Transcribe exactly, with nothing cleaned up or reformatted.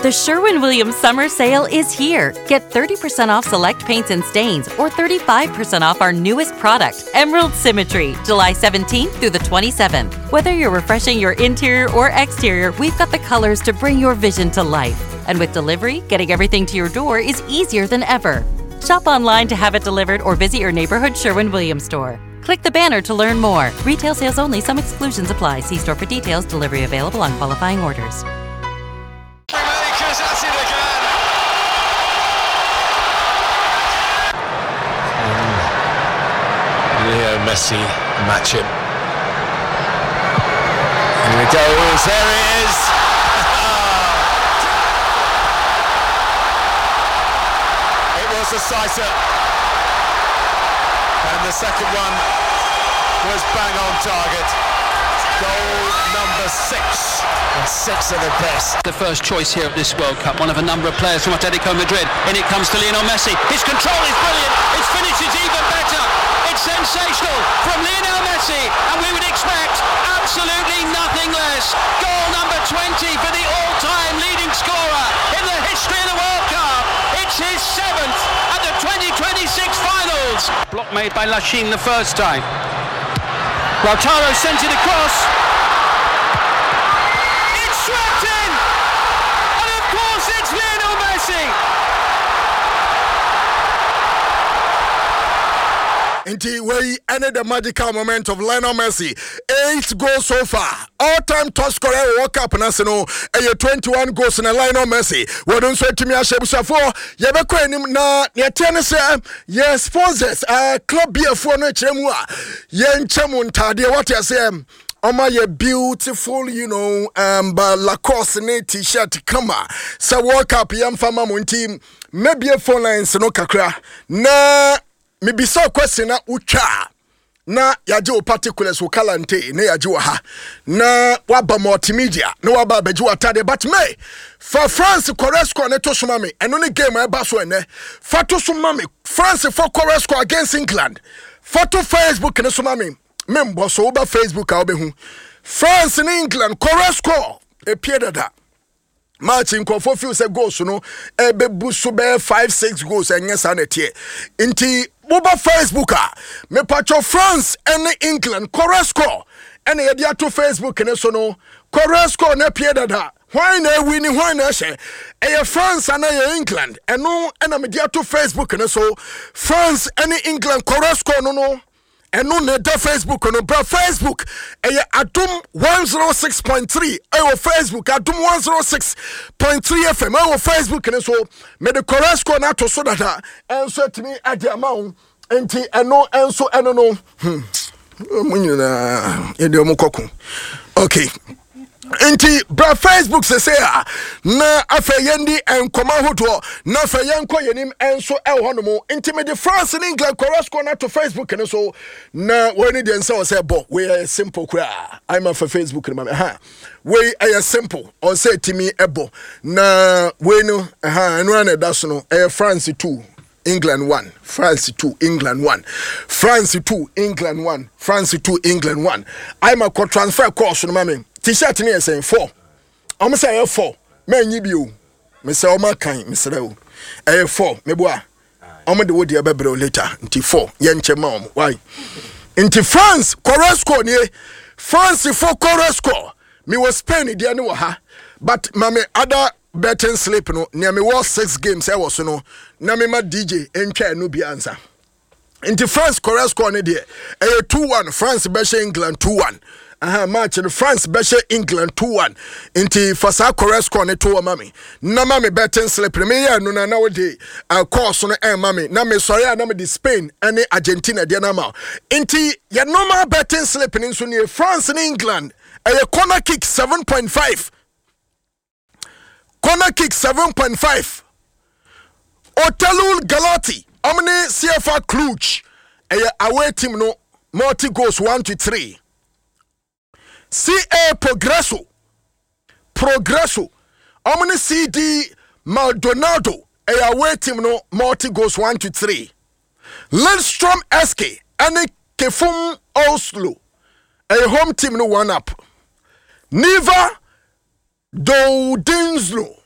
The Sherwin-Williams Summer Sale is here. Get thirty percent off select paints and stains or thirty-five percent off our newest product, Emerald Symmetry, July seventeenth through the twenty-seventh. Whether you're refreshing your interior or exterior, we've got the colors to bring your vision to life. And with delivery, getting everything to your door is easier than ever. Shop online to have it delivered or visit your neighborhood Sherwin-Williams store. Click the banner to learn more. Retail sales only. Some exclusions apply. See store for details. Delivery available on qualifying orders. Leo Messi match him. Here he goes, there it is! It was decisive. And the second one was bang on target. Goal number six. And six of the best. The first choice here at this World Cup, one of a number of players from Atletico Madrid. In it comes to Lionel Messi. His control is brilliant. His finish is even better. It's sensational from Lionel Messi, and we would expect absolutely nothing less. Goal number twenty for the all-time leading scorer in the history of the World Cup. It's his seventh at the twenty twenty-six finals. Block made by Lachine the first time. Lautaro sent it across. It's swept in, and of course it's Lionel Messi. Inti we ended the magical moment of Lionel Messi. Eight goals so far. All-time top scorer World Cup national. And twenty-one goals in a Lionel Messi. We don't say to me a shebusafo. Yebeko enim na yetene se ye sponsors uh club beer for no chemu a. Ye nchemu ntade what you say. Oma ye beautiful, you know, um, but Lacoste ne t-shirt kama. Sa World Cup yam fama munti. Maybe a phone lines no kakra. Na maybe so question na ucha. Na yaje o particulars o kalante na yaje wa ha. Na waba multimedia. Na waba beji wa tade. But me, for France Koresko ne to sumami. Eno ni game e baso ene. For to sumami. France for Koresko against England. For to Facebook ne sumami. Membo so over Facebook a obehu. France in England Koresko e piedada. Marching for few se goals no e be busu be five six goals enye sa na tie. Inti over Facebook a me patcho France and England Koresko and e dia to Facebook ne so no Koresko na piedada. Why na win why na she e France and England eno na me dia to Facebook ne so France and England Koresko no no. And no net Facebook no bra Facebook eh Adum one oh six point three eh Facebook Adum one oh six point three F M eh Facebook ne so me the Koresko na to so that and so to me ade amount enti eno enso eno no hmm munyina e de omokoku okay enti bra Facebook se say na afeyendi enkoma hodo na afayenko yenim enso e honomo enti me the France in England Koresko na to Facebook ne so na woni de nsa o say bo we are simple kra I'm for Facebook na ha we are simple or say timi ebo na we no ha eno na da so no e France two England one, France two, England one. France two, England one. France two, England one. I'm a co transfer course no mame. T-shirt ni saying four. I'm say four. Me nyi bi o. Me say o ma kan, me say o. Eh four, me boa. I'm the word bebre later. Nti four. Ye nche ma om. Why? Nti France, Koresko ni France for Koresko. Me was Spain dia ni wa ha. But mame other betting slip no near me was six games I was no na me ma D J entwa no bi answer into France Koresko ne de eh two one France beshe England two one aha match in France beshe England two one into fasa Koresko ne to mami na mami betting slip me ya no na na we de course no eh mami na me sorry na me de Spain and Argentina de na ma into ya normal betting slip ni so ne France and England eh corner kick seven point five. Corner kick seven point five. Otelul Galati. Omni C F A Cluj. A away team no multi goals one to three. C A Progresso. Progresso. Omni C D Maldonado. A away team no multi goals one to three. Lindstrom S K. Any Kefum Oslo. A home team no one up. Niva Dodinslo